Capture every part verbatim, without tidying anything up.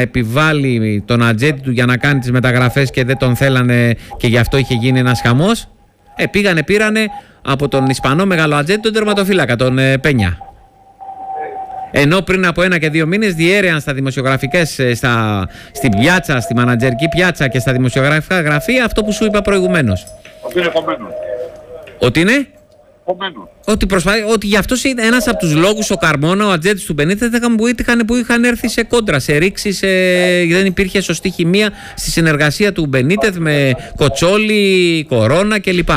επιβάλει τον ατζέντη του για να κάνει τις μεταγραφές και δεν τον θέλανε και γι' αυτό είχε γίνει ένας χαμός. Ε, πήγανε, πήρανε από τον Ισπανό μεγάλο ατζέντη τον τερματοφύλακα, τον ε, Πένια. Ενώ πριν από ένα και δύο μήνες διέρεαν στα δημοσιογραφικές, στα, στην πιάτσα, στη μανατζερική πιάτσα και στα δημοσιογραφικά γραφεία αυτό που σου είπα προηγουμένως. Ότι είναι κομμένος. Ότι είναι? Κομμένος. Ότι, προσπαθεί, ότι γι' αυτό είναι ένας από τους λόγους ο Καρμόνα, ο ατζέντης του Μπενίτεθ, που είχαν, που είχαν έρθει σε κόντρα, σε ρήξεις, σε, δεν υπήρχε σωστή χημεία στη συνεργασία του Μπενίτεθ με Κοτσόλη, Κορώνα κλπ.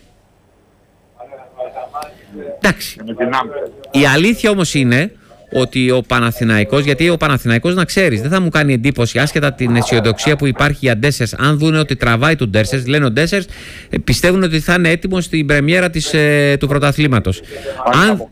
Εντάξει. Η αλήθεια όμως είναι ότι ο Παναθηναϊκός, γιατί ο Παναθηναϊκός, να ξέρεις, δεν θα μου κάνει εντύπωση, άσχετα την αισιοδοξία που υπάρχει για Ντέσσερς, αν δούνε ότι τραβάει τον Ντέσσερς, λένε ο Ντέσσερς, πιστεύουν ότι θα είναι έτοιμος στην πρεμιέρα της, ε, του πρωταθλήματος. Αν...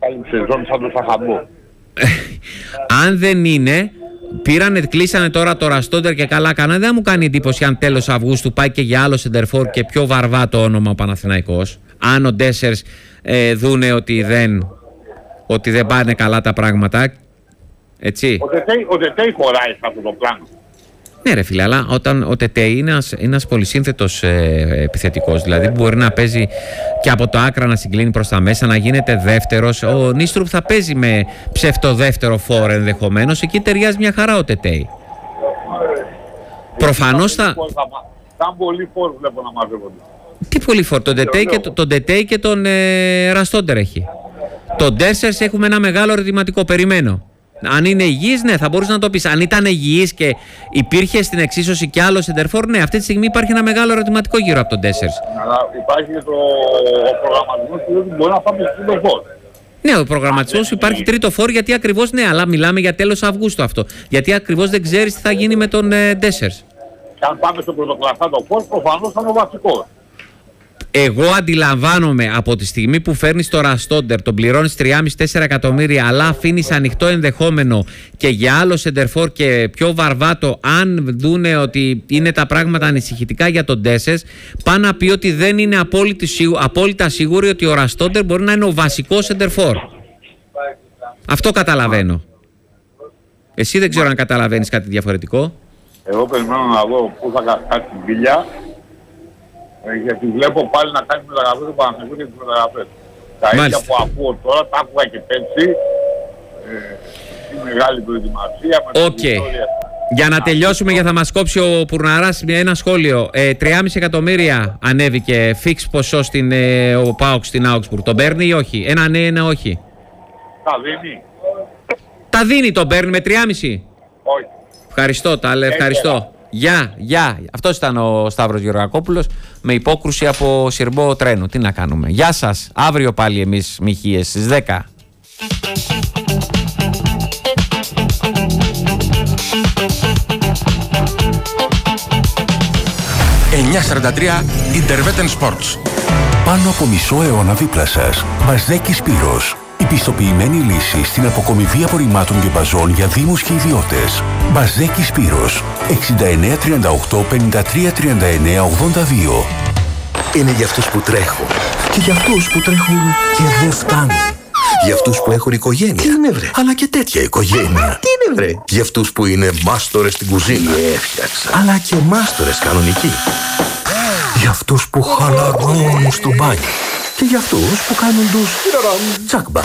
αν δεν είναι, πήρανε, κλείσανε τώρα το Ραστόντερ και καλά κάνανε, δεν μου κάνει εντύπωση αν τέλος Αυγούστου πάει και για άλλο σεντερφόρ και πιο βαρβά το όνομα ο Παναθηναϊκός. Αν ο Ντέσσερς ε, δούνε ότι δεν... ότι δεν πάνε καλά τα πράγματα, έτσι. Ο Τετέι χωράει σε αυτό το πλάνο. Ναι ρε φίλε, αλλά όταν ο Τετέι είναι ένας, ένας πολυσύνθετος ε, επιθετικός, δηλαδή μπορεί να παίζει και από το άκρα να συγκλίνει προς τα μέσα, να γίνεται δεύτερος. Ο Νίστρουπ θα παίζει με ψευτοδεύτερο φόρ ενδεχομένως, εκεί ταιριάζει μια χαρά ο Τετέι. Προφανώς θα... Σαν πολύ φόρ βλέπω να μαζεύονται. Τι πολύ φόρ, τον Τετέι και, τον, Τετέι και τον ε, Ραστόντερ έχει. Τον Ντέσσερς έχουμε ένα μεγάλο ερωτηματικό, περιμένω. Αν είναι υγιής, ναι, θα μπορούσε να το πεις. Αν ήταν υγιής και υπήρχε στην εξίσωση κι άλλο σεντερφόρ, ναι, αυτή τη στιγμή υπάρχει ένα μεγάλο ερωτηματικό γύρω από τον Ντέσσερς. Αλλά υπάρχει και το προγραμματισμός που μπορεί να πάμε στο τρίτο φόρ. Ναι, ο προγραμματισμός υπάρχει τρίτο φόρ, γιατί ακριβώς, ναι, αλλά μιλάμε για τέλος Αυγούστου αυτό. Γιατί ακριβώς δεν ξέρεις τι θα γίνει με τον ε, Ντέσσερς. Και αν πάμε στο πρωτοκλαστά το φόρ, προφανώς θα είναι ο βασικός. Εγώ αντιλαμβάνομαι από τη στιγμή που φέρνεις το Ραστόντερ, τον πληρώνεις τρία κόμμα πέντε με τέσσερα εκατομμύρια, αλλά αφήνεις ανοιχτό ενδεχόμενο και για άλλο σεντερφόρ και πιο βαρβάτο, αν δούνε ότι είναι τα πράγματα ανησυχητικά για τον Ντέσσερς, πάνε να πει ότι δεν είναι απόλυτα σίγουροι ότι ο Ραστόντερ μπορεί να είναι ο βασικός σεντερφόρ. Αυτό καταλαβαίνω. Εσύ δεν ξέρω αν καταλαβαίνεις κάτι διαφορετικό. Εγώ περιμένω να δω πού θα κάτσει την πύλια. Γιατί βλέπω πάλι να κάνει μεταγραφές του Παναθηναϊκού και τις μεταγραφές. Τα ίδια που ακούω τώρα, τα άκουγα και πέρσι. Ε, η μεγάλη προετοιμασία. Οκ. Okay. Για να τελειώσουμε, για θα μας κόψει ο Πουρναράς ένα σχόλιο. Ε, τρία κόμμα πέντε εκατομμύρια ανέβηκε φίξ ποσό στην, ε, ο ΠΑΟΚ στην Augsburg. Τον παίρνει ή όχι? Ένα ναι, ένα όχι. Τα δίνει. Τα δίνει, τον παίρνει με τρία κόμμα πέντε. Όχι. Ευχαριστώ, τα λέει, ευχαριστώ. Γεια, γεια. Αυτός ήταν ο Σταύρος Γεωργακόπουλος με υπόκρουση από σειρμό τρένου. Τι να κάνουμε. Γεια σας. Αύριο πάλι εμείς Μιχίες στις δέκα. εννιακόσια σαράντα τρία Interveten Sports. Πάνω από μισό αιώνα δίπλα σας. Μπαζδέκη Σπύρος. Η πιστοποιημένη λύση στην αποκομιδή απορριμμάτων και μπαζών για δήμους και ιδιώτες. Μπαζδέκη Σπύρος. εξήντα εννέα τριάντα οκτώ πενήντα τρία τριάντα εννέα ογδόντα δύο. Είναι για αυτούς που τρέχουν. Και για αυτούς που τρέχουν και δεν φτάνουν. Για αυτούς που έχουν οικογένεια. Τι είναι βρε. Αλλά και τέτοια οικογένεια. Τι είναι βρε. Για αυτούς που είναι μάστορες στην κουζίνα. Έφτιαξα. Αλλά και μάστορες κανονικοί. Για αυτούς που χαλαρώνουν στο μπάνιο. Και για αυτούς που κάνουν τους τσακμπα.